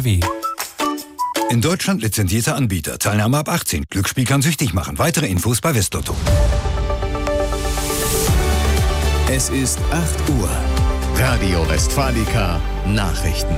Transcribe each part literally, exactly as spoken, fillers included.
Wie? In Deutschland lizenzierter Anbieter. Teilnahme ab achtzehn. Glücksspiel kann süchtig machen. Weitere Infos bei Westlotto. Es ist acht Uhr. Radio Westfalica Nachrichten.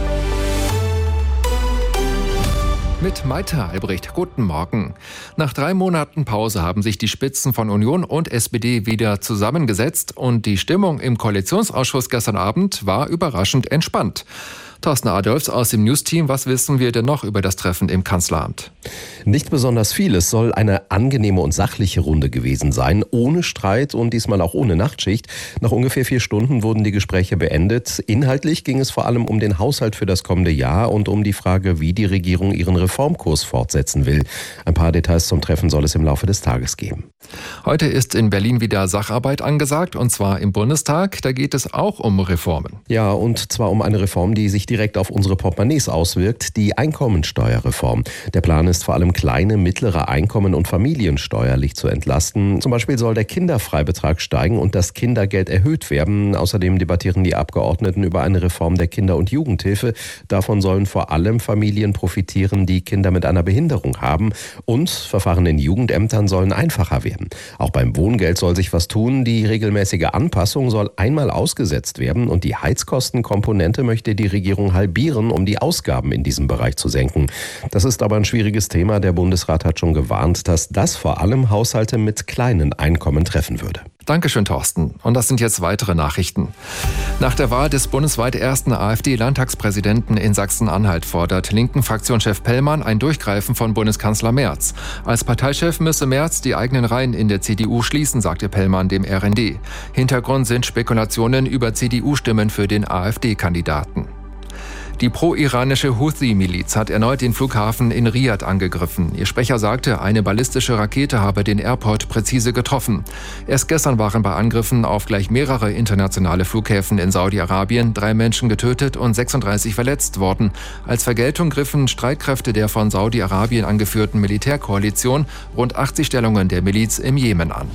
Mit Maita Albrecht, guten Morgen. Nach drei Monaten Pause haben sich die Spitzen von Union und S P D wieder zusammengesetzt und die Stimmung im Koalitionsausschuss gestern Abend war überraschend entspannt. Thorsten Adolfs aus dem News-Team, was wissen wir denn noch über das Treffen im Kanzleramt? Nicht besonders viel. Es soll eine angenehme und sachliche Runde gewesen sein, ohne Streit und diesmal auch ohne Nachtschicht. Nach ungefähr vier Stunden wurden die Gespräche beendet. Inhaltlich ging es vor allem um den Haushalt für das kommende Jahr und um die Frage, wie die Regierung ihren Reformkurs fortsetzen will. Ein paar Details zum Treffen soll es im Laufe des Tages geben. Heute ist in Berlin wieder Sacharbeit angesagt, und zwar im Bundestag. Da geht es auch um Reformen. Ja, und zwar um eine Reform, die sich direkt auf unsere Portemonnaies auswirkt, die Einkommensteuerreform. Der Plan ist vor allem kleine, mittlere Einkommen und Familien steuerlich zu entlasten. Zum Beispiel soll der Kinderfreibetrag steigen und das Kindergeld erhöht werden. Außerdem debattieren die Abgeordneten über eine Reform der Kinder- und Jugendhilfe. Davon sollen vor allem Familien profitieren, die Kinder mit einer Behinderung haben. Und Verfahren in Jugendämtern sollen einfacher werden. Auch beim Wohngeld soll sich was tun. Die regelmäßige Anpassung soll einmal ausgesetzt werden und die Heizkostenkomponente möchte die Regierung halbieren, um die Ausgaben in diesem Bereich zu senken. Das ist aber ein schwieriges Thema. Der Bundesrat hat schon gewarnt, dass das vor allem Haushalte mit kleinen Einkommen treffen würde. Dankeschön, Thorsten. Und das sind jetzt weitere Nachrichten. Nach der Wahl des bundesweit ersten AfD-Landtagspräsidenten in Sachsen-Anhalt fordert Linken-Fraktionschef Pellmann ein Durchgreifen von Bundeskanzler Merz. Als Parteichef müsse Merz die eigenen Reihen in der C D U schließen, sagte Pellmann dem R N D. Hintergrund sind Spekulationen über C D U-Stimmen für den AfD-Kandidaten. Die pro-iranische Houthi-Miliz hat erneut den Flughafen in Riad angegriffen. Ihr Sprecher sagte, eine ballistische Rakete habe den Airport präzise getroffen. Erst gestern waren bei Angriffen auf gleich mehrere internationale Flughäfen in Saudi-Arabien drei Menschen getötet und sechsunddreißig verletzt worden. Als Vergeltung griffen Streitkräfte der von Saudi-Arabien angeführten Militärkoalition rund achtzig Stellungen der Miliz im Jemen an.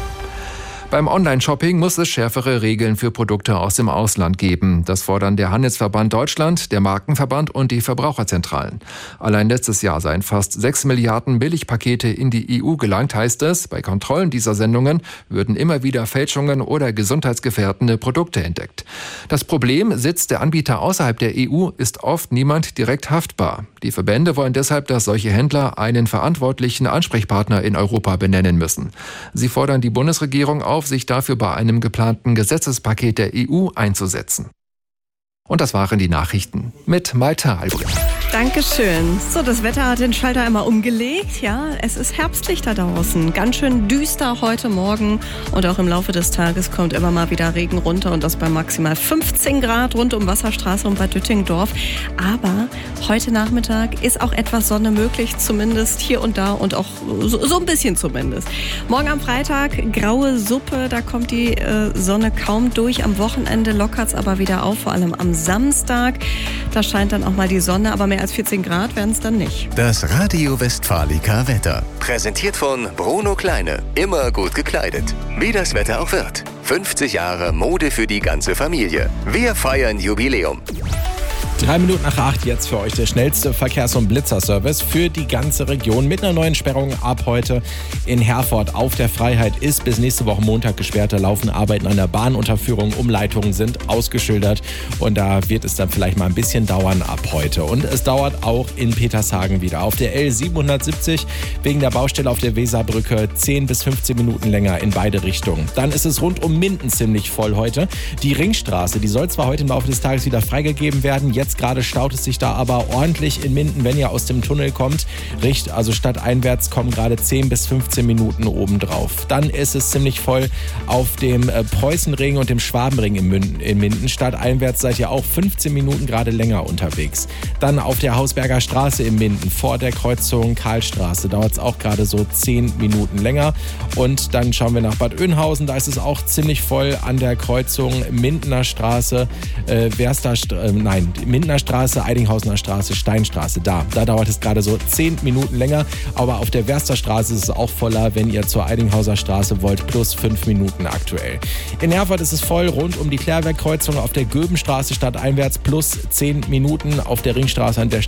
Beim Online-Shopping muss es schärfere Regeln für Produkte aus dem Ausland geben. Das fordern der Handelsverband Deutschland, der Markenverband und die Verbraucherzentralen. Allein letztes Jahr seien fast sechs Milliarden Billigpakete in die E U gelangt, heißt es. Bei Kontrollen dieser Sendungen würden immer wieder Fälschungen oder gesundheitsgefährdende Produkte entdeckt. Das Problem: Sitzt der Anbieter außerhalb der E U, ist oft niemand direkt haftbar. Die Verbände wollen deshalb, dass solche Händler einen verantwortlichen Ansprechpartner in Europa benennen müssen. Sie fordern die Bundesregierung auf, sich dafür bei einem geplanten Gesetzespaket der E U einzusetzen. Und das waren die Nachrichten mit Maita Albrecht. Dankeschön. So, das Wetter hat den Schalter einmal umgelegt. Ja, es ist herbstlich da draußen. Ganz schön düster heute Morgen. Und auch im Laufe des Tages kommt immer mal wieder Regen runter. Und das bei maximal fünfzehn Grad rund um Wasserstraße und Bad Düttingdorf. Aber heute Nachmittag ist auch etwas Sonne möglich. Zumindest hier und da und auch so, so ein bisschen zumindest. Morgen am Freitag graue Suppe. Da kommt die äh, Sonne kaum durch. Am Wochenende lockert es aber wieder auf. Vor allem am Samstag. Da scheint dann auch mal die Sonne. Aber mehr als vierzehn Grad werden es dann nicht. Das Radio Westfalica Wetter. Präsentiert von Bruno Kleine. Immer gut gekleidet. Wie das Wetter auch wird. fünfzig Jahre Mode für die ganze Familie. Wir feiern Jubiläum. Drei Minuten nach acht jetzt für euch der schnellste Verkehrs- und Blitzerservice für die ganze Region. Mit einer neuen Sperrung ab heute in Herford auf der Freiheit ist bis nächste Woche Montag gesperrt. Da laufen Arbeiten an der Bahnunterführung. Umleitungen sind ausgeschildert und da wird es dann vielleicht mal ein bisschen dauern ab heute. Und es dauert auch in Petershagen wieder. Auf der L siebenhundertsiebzig wegen der Baustelle auf der Weserbrücke zehn bis fünfzehn Minuten länger in beide Richtungen. Dann ist es rund um Minden ziemlich voll heute. Die Ringstraße, die soll zwar heute im Laufe des Tages wieder freigegeben werden. Jetzt gerade staut es sich da aber ordentlich in Minden, wenn ihr aus dem Tunnel kommt. Richt, also stadteinwärts kommen gerade zehn bis fünfzehn Minuten obendrauf. Dann ist es ziemlich voll auf dem äh, Preußenring und dem Schwabenring in, Minden, in Minden. Stadteinwärts seid ihr auch fünfzehn Minuten gerade länger unterwegs. Dann auf der Hausberger Straße in Minden vor der Kreuzung Karlstraße dauert es auch gerade so zehn Minuten länger. Und dann schauen wir nach Bad Oeynhausen, da ist es auch ziemlich voll an der Kreuzung Mindener Straße, äh, Werster, äh, nein, Mindener Straße, Eidinghausener Straße, Steinstraße, da. Da dauert es gerade so zehn Minuten länger, aber auf der Werster Straße ist es auch voller, wenn ihr zur Eidinghauser Straße wollt, plus fünf Minuten aktuell. In Herford ist es voll rund um die Klärwerkkreuzung auf der Göbenstraße stadteinwärts plus zehn Minuten, auf der Ringstraße an der